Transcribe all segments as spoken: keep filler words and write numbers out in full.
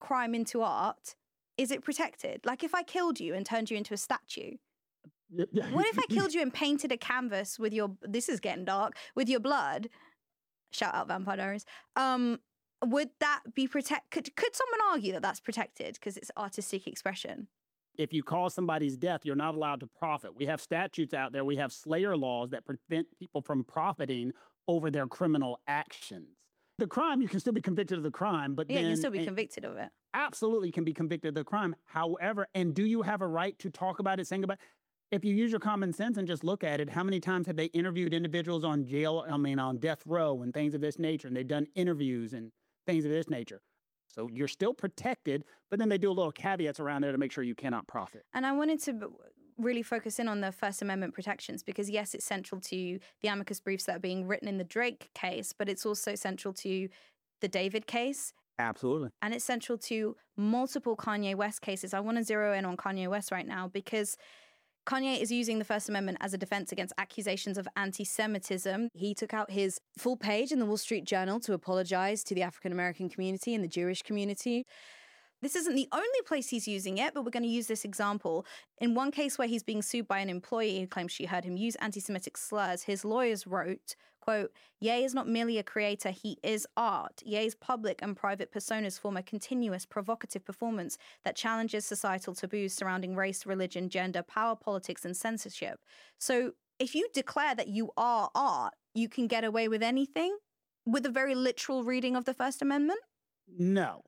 crime into art, is it protected? Like if I killed you and turned you into a statue, what if I killed you and painted a canvas with your, this is getting dark, with your blood? Shout out Vampire Diaries. Um, would that be protect? Could, could someone argue that that's protected because it's artistic expression? If you cause somebody's death, you're not allowed to profit. We have statutes out there. We have slayer laws that prevent people from profiting over their criminal actions. The crime, you can still be convicted of the crime, but yeah, then... you can still be convicted of it. Absolutely can be convicted of the crime. However, and do you have a right to talk about it, sing about it? If you use your common sense and just look at it, how many times have they interviewed individuals on jail, I mean, on death row and things of this nature, and they've done interviews and things of this nature? So you're still protected, but then they do a little caveats around there to make sure you cannot profit. And I wanted to really focus in on the First Amendment protections because, yes, it's central to the amicus briefs that are being written in the Drake case, but it's also central to the David case. Absolutely. And it's central to multiple Kanye West cases. I want to zero in on Kanye West right now because Kanye is using the First Amendment as a defense against accusations of anti-Semitism. He took out his full page in the Wall Street Journal to apologize to the African-American community and the Jewish community. This isn't the only place he's using it, but we're going to use this example. In one case where he's being sued by an employee who claims she heard him use anti-Semitic slurs, his lawyers wrote, quote, Ye is not merely a creator, he is art. Ye's public and private personas form a continuous, provocative performance that challenges societal taboos surrounding race, religion, gender, power, politics, and censorship. So if you declare that you are art, you can get away with anything with a very literal reading of the First Amendment? No.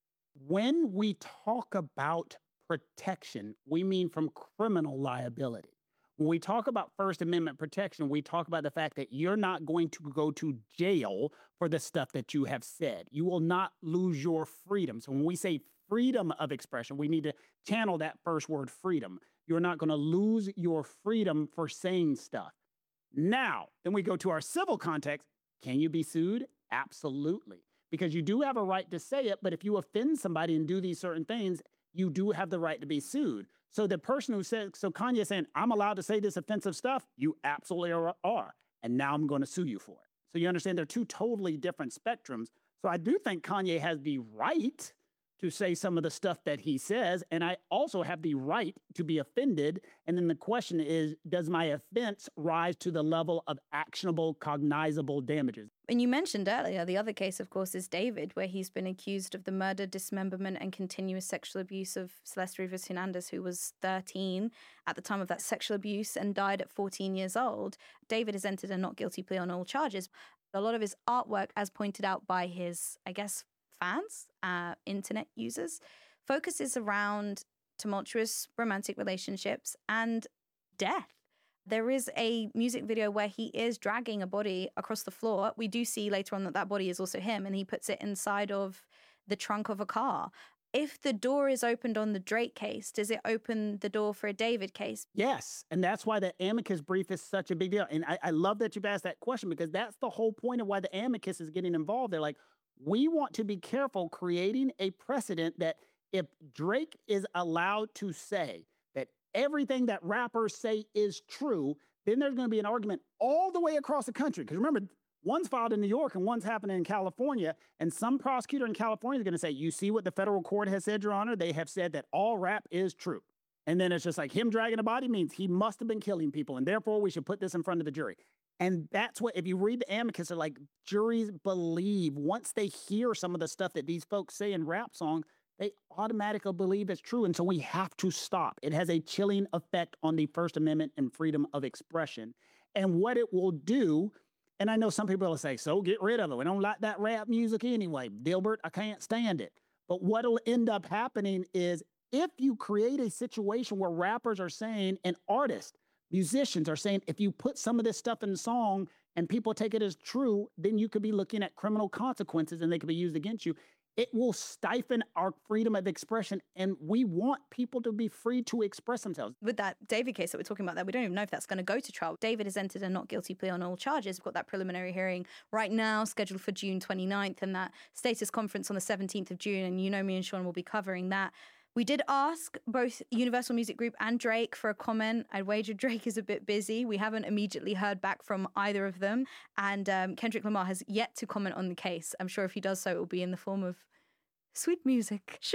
When we talk about protection, we mean from criminal liability. When we talk about First Amendment protection, we talk about the fact that you're not going to go to jail for the stuff that you have said. You will not lose your freedom. So when we say freedom of expression, we need to channel that first word, freedom. You're not going to lose your freedom for saying stuff. Now, then we go to our civil context. Can you be sued? Absolutely. Because you do have a right to say it, but if you offend somebody and do these certain things, you do have the right to be sued. So the person who said, so Kanye is saying, I'm allowed to say this offensive stuff, you absolutely are. And now I'm going to sue you for it. So you understand they're two totally different spectrums. So I do think Kanye has the right to say some of the stuff that he says, and I also have the right to be offended. And then the question is, does my offense rise to the level of actionable, cognizable damages? And you mentioned earlier, the other case, of course, is David, where he's been accused of the murder, dismemberment, and continuous sexual abuse of Celeste Rivas Hernandez, who was thirteen at the time of that sexual abuse and died at fourteen years old. David has entered a not guilty plea on all charges. A lot of his artwork, as pointed out by his, I guess, fans, uh, internet users, focuses around tumultuous romantic relationships and death. There is a music video where he is dragging a body across the floor. We do see later on that that body is also him, and he puts it inside of the trunk of a car. If the door is opened on the Drake case, does it open the door for a David case? Yes, and that's why the amicus brief is such a big deal. And I, I love that you've asked that question because that's the whole point of why the amicus is getting involved. They're like, we want to be careful creating a precedent that if Drake is allowed to say that everything that rappers say is true, then there's going to be an argument all the way across the country. Because remember, one's filed in New York and one's happening in California. And some prosecutor in California is going to say, you see what the federal court has said, Your Honor? They have said that all rap is true. And then it's just like him dragging a body means he must have been killing people. And therefore, we should put this in front of the jury. And that's what, if you read the amicus, they're like, juries believe once they hear some of the stuff that these folks say in rap songs, they automatically believe it's true. And so we have to stop. It has a chilling effect on the First Amendment and freedom of expression. And what it will do, and I know some people will say, so get rid of it. We don't like that rap music anyway. Dilbert, I can't stand it. But what'll end up happening is if you create a situation where rappers are saying, and artists, musicians are saying, if you put some of this stuff in the song and people take it as true, then you could be looking at criminal consequences and they could be used against you. It will stifle our freedom of expression, and we want people to be free to express themselves. With that David case that we're talking about there, we don't even know if that's going to go to trial. David has entered a not guilty plea on all charges. We've got that preliminary hearing right now scheduled for June twenty-ninth and that status conference on the seventeenth of June, and you know me and Sean will be covering that. We did ask both Universal Music Group and Drake for a comment. I'd wager Drake is a bit busy. We haven't immediately heard back from either of them. And um, Kendrick Lamar has yet to comment on the case. I'm sure if he does so, it will be in the form of sweet music.